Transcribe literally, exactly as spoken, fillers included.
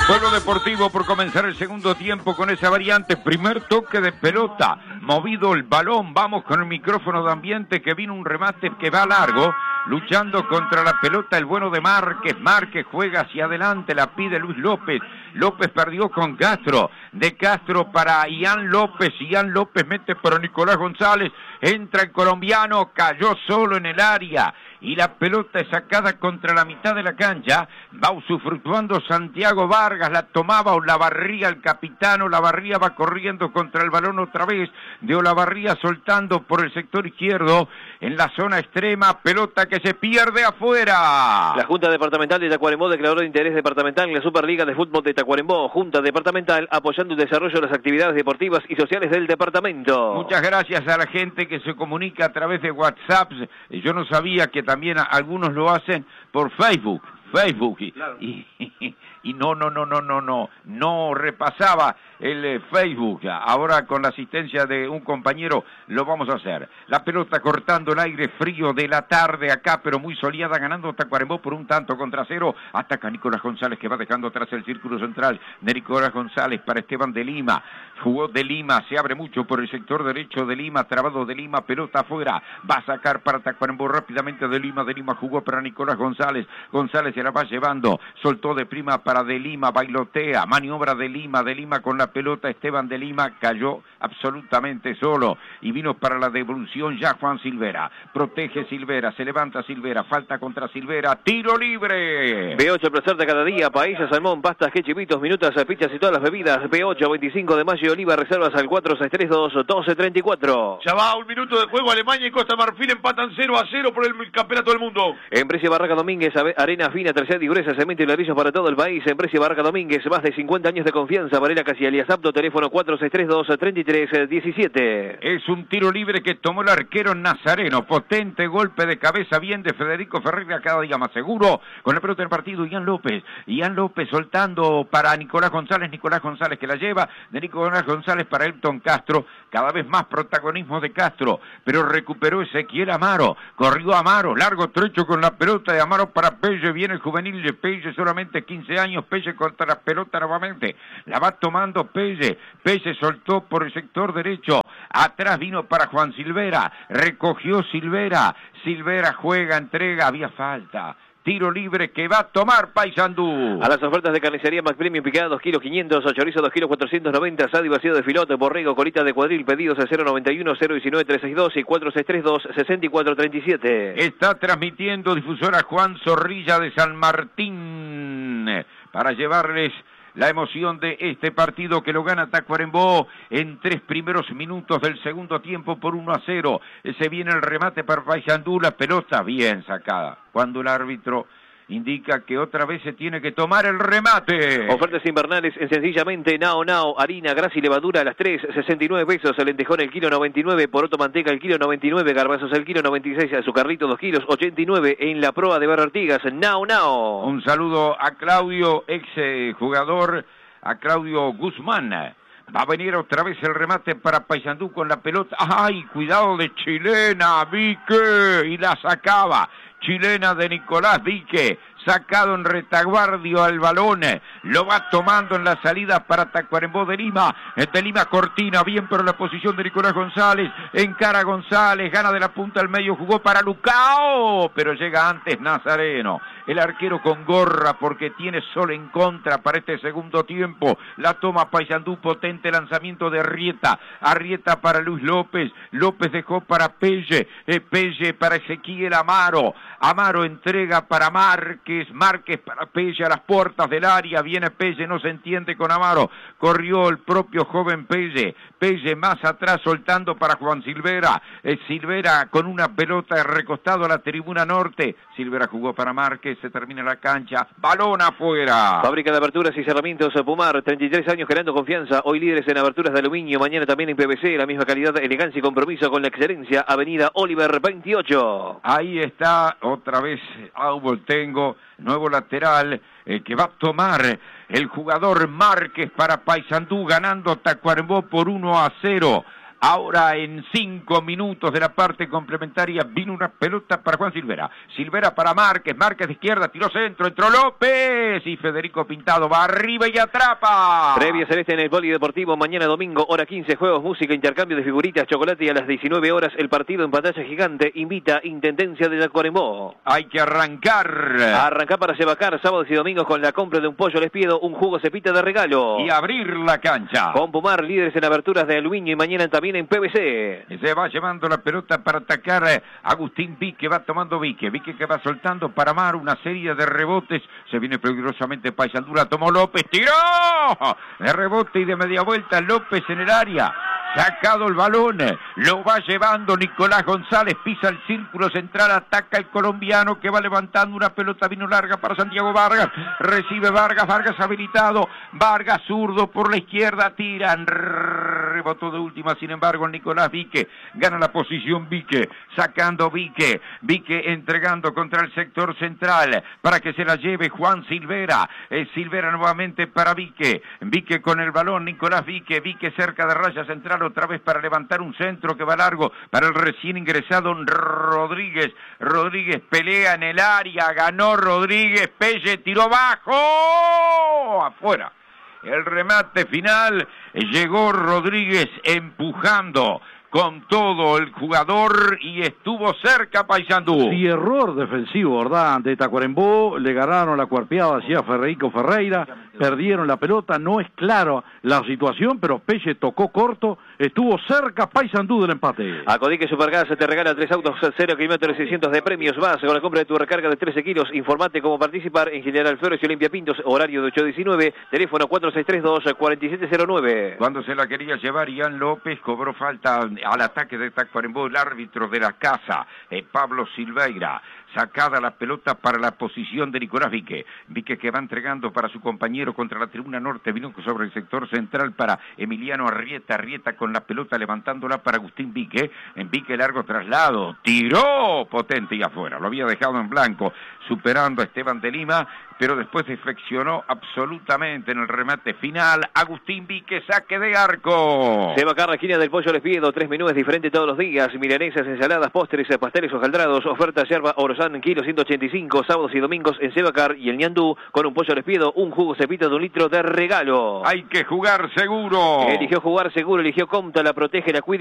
Pueblo Deportivo por comenzar el segundo tiempo con esa variante. Primer toque de pelota, movido el balón. Vamos con el micrófono de ambiente que vino un remate que va largo. Luchando contra la pelota el bueno de Márquez. Márquez juega hacia adelante, la pide Luis López. López perdió con Castro. De Castro para Ian López. Ian López mete para Nicolás González. Entra el colombiano, cayó solo en el área. Y la pelota es sacada contra la mitad de la cancha. Va usufructuando Santiago Vargas. La tomaba Olavarría, el capitán. Olavarría va corriendo contra el balón otra vez. De Olavarría soltando por el sector izquierdo. En la zona extrema, pelota que se pierde afuera. La Junta Departamental de Tacuarembó declaró de interés departamental en la Superliga de Fútbol de Tacuarembó. Junta Departamental apoyando el desarrollo de las actividades deportivas y sociales del departamento. Muchas gracias a la gente que se comunica a través de WhatsApp. Yo no sabía que también algunos lo hacen por Facebook. Facebook. Claro. Y, y, y no, no, no, no, no, no. No repasaba el eh, Facebook. Ahora con la asistencia de un compañero lo vamos a hacer. La pelota cortando el aire frío de la tarde acá, pero muy soleada, ganando Tacuarembó por un tanto contra cero. Ataca Nicolás González que va dejando atrás el círculo central de Nicolás González para Esteban de Lima. Jugó de Lima, se abre mucho por el sector derecho de Lima, trabado de Lima, pelota afuera. Va a sacar para Tacuarembó rápidamente de Lima. De Lima jugó para Nicolás González. González se la va llevando. Soltó de prima para de Lima, bailotea, maniobra de Lima. De Lima con la pelota, Esteban de Lima cayó absolutamente solo y vino para la devolución ya Juan Silvera. Protege Silvera, se levanta Silvera, falta contra Silvera, tiro libre. B ocho, placer de cada día, paella, salmón, pastas, quechipitos, minutas, pizzas y todas las bebidas. B ocho, veinticinco de mayo, Oliva, reservas al cuatro seis tres dos, doce treinta y cuatro. Ya va un minuto de juego, Alemania y Costa Marfil empatan cero a cero por el campeonato del mundo. En Precio Barraca Domínguez, arena fina, tercera y gruesa, cemento y ladrillos para todo el país. En Precio Barraca Domínguez, más de cincuenta años de confianza. Varela Casialias Apto, teléfono cuatro seis tres dos, treinta y tres diecisiete. Es un tiro libre que tomó el arquero Nazareno. Potente golpe de cabeza, bien de Federico Ferreira, cada día más seguro. Con el pelota del partido, Ian López. Ian López soltando para Nicolás González. Nicolás González que la lleva. De Nicolás González para Elton Castro. Cada vez más protagonismo de Castro. Pero recuperó Ezequiel Amaro. Corrió Amaro. Largo trecho con la pelota de Amaro para Pelle. Viene el juvenil de Pelle, solamente quince años. Pelle contra la pelota nuevamente. La va tomando Pelle. Pelle soltó por el sector derecho. Atrás vino para Juan Silvera. Recogió Silvera. Silvera juega, entrega. Había falta. Tiro libre que va a tomar Paysandú. A las ofertas de carnicería Mac Premium, picada dos kilos quinientos, chorizo dos kilos cuatrocientos noventa, asado y vacío de filote, borrego, colita de cuadril, pedidos al cero noventa y uno, cero diecinueve, trescientos sesenta y dos y cuatro seis tres dos, sesenta y cuatro treinta y siete. Está transmitiendo difusora Juan Zorrilla de San Martín para llevarles la emoción de este partido que lo gana Tacuarembó en tres primeros minutos del segundo tiempo por uno a cero. Se viene el remate para Paysandú, la pelota bien sacada. Cuando el árbitro indica que otra vez se tiene que tomar el remate. Ofertas invernales en sencillamente Nao Nao, harina, grasa y levadura a las tres, sesenta y nueve pesos, el lentejón el kilo noventa y nueve, poroto manteca el kilo noventa y nueve, garbanzos el kilo noventa y seis, azucarrito dos kilos ochenta y nueve en la proa de Barra Artigas. Nao Nao. Un saludo a Claudio, ex eh, jugador, a Claudio Guzmán. Va a venir otra vez el remate para Paysandú con la pelota. ¡Ay, cuidado de Chilena, Vique! Y la sacaba. Chilena de Nicolás Vique. Sacado en retaguardia al balón. Lo va tomando en la salida para Tacuarembó de Lima. De Lima Cortina. Bien por la posición de Nicolás González. Encara González. Gana de la punta al medio. Jugó para Lucao. Pero llega antes Nazareno. El arquero con gorra porque tiene sol en contra para este segundo tiempo. La toma Paysandú. Potente lanzamiento de Arrieta. Arrieta para Luis López. López dejó para Pelle. Eh, Pelle para Ezequiel Amaro. Amaro entrega para Márquez. Márquez para Pelle a las puertas del área. Viene Pelle, no se entiende con Amaro. Corrió el propio joven Pelle. Pelle más atrás soltando para Juan Silvera. Eh, Silvera con una pelota recostado a la tribuna norte. Silvera jugó para Márquez. Se termina la cancha. Balón afuera. Fábrica de aberturas y cerramientos Pumar. treinta y tres años generando confianza. Hoy líderes en aberturas de aluminio. Mañana también en P V C. La misma calidad, elegancia y compromiso con la excelencia. Avenida Oliver veintiocho. Ahí está otra vez Auboltengo. Nuevo lateral eh, que va a tomar el jugador Márquez para Paysandú, ganando Tacuarembó por uno a cero. Ahora en cinco minutos de la parte complementaria vino una pelota para Juan Silvera. Silvera para Márquez, Márquez de izquierda, tiró centro, entró López y Federico Pintado va arriba y atrapa. Previa celeste en el Polideportivo, mañana domingo, hora quince, juegos, música, intercambio de figuritas, chocolate y a las diecinueve horas el partido en pantalla gigante invita Intendencia de Tacuarembó. Hay que arrancar. Arrancar para Sebacar, sábados y domingos con la compra de un pollo les pido, un jugo cepita de regalo. Y abrir la cancha. Con Pumar, líderes en aberturas de aluminio y mañana también en P V C. Se va llevando la pelota para atacar eh, Agustín Vique, va tomando Vique, Vique que va soltando para Mar, una serie de rebotes, se viene peligrosamente Paysandú, la tomó López, tiró, de rebote y de media vuelta López en el área, sacado el balón, lo va llevando Nicolás González, pisa el círculo central, ataca el colombiano que va levantando una pelota, vino larga para Santiago Vargas, recibe Vargas, Vargas habilitado, Vargas zurdo por la izquierda, tiran, rebotó de última, sin embargo Nicolás Vique, gana la posición Vique, sacando Vique, Vique entregando contra el sector central, para que se la lleve Juan Silvera, eh, Silvera nuevamente para Vique, Vique con el balón, Nicolás Vique, Vique cerca de raya central, otra vez para levantar un centro que va largo, para el recién ingresado Rodríguez, Rodríguez pelea en el área, ganó Rodríguez, Pelle tiró bajo, afuera. El remate final, llegó Rodríguez empujando con todo el jugador y estuvo cerca Paysandú. Y error defensivo, ¿verdad? Ante Tacuarembó, le ganaron la cuerpeada hacia Federico Ferreira, perdieron la pelota, no es claro la situación, pero Pelle tocó corto, estuvo cerca Paysandú del empate. Acodique Supergas te regala tres autos, cero kilómetros seiscientos de premios más con la compra de tu recarga de trece kilos. Informate cómo participar en General Flores y Olimpia Pintos, horario de ocho a diecinueve, teléfono cuatro seis tres dos, cuatro siete cero nueve. Cuando se la quería llevar, Ian López cobró falta al ataque de Tacuarembó, el árbitro de la casa, eh, Pablo Silveira. Sacada la pelota para la posición de Nicolás Vique. Vique que va entregando para su compañero contra la tribuna norte, vino sobre el sector central para Emiliano Arrieta, Arrieta con la pelota levantándola para Agustín Vique, en Vique largo traslado, tiró potente y afuera, lo había dejado en blanco, superando a Esteban de Lima, pero después deflexionó absolutamente en el remate final, Agustín Vique, saque de arco. Se va acá la esquina del pollo les pido, tres menús diferentes todos los días, milanesas, ensaladas, postres, pasteles hojaldrados, ofertas yerba Orozán en kilo ciento ochenta y cinco, sábados y domingos en Sebacar y el Ñandú, con un pollo les pido, un jugo cepita de un litro de regalo. Hay que jugar seguro. Eligió jugar seguro, eligió Comta, la protege, la cuida.